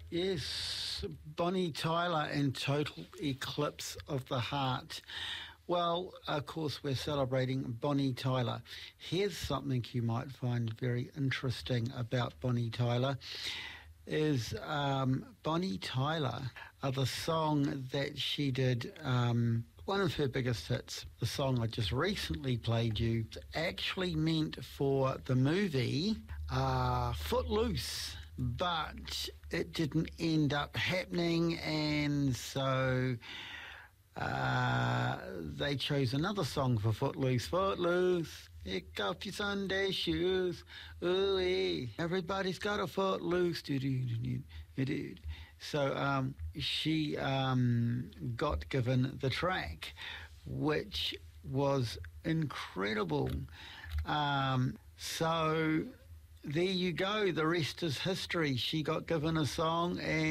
Yes, Bonnie Tyler and Total Eclipse of the Heart. Well, of course, we're celebrating Bonnie Tyler. Here's something you might find very interesting about Bonnie Tyler is Bonnie Tyler, the song that she did, one of her biggest hits, the song I just recently played you, actually meant for the movie Footloose, but it didn't end up happening, and so they chose another song for Footloose. Footloose, pick up your Sunday shoes. Ooh, everybody's got a footloose. So she got given the track, which was incredible. So there you go. The rest is history. She got given a song, and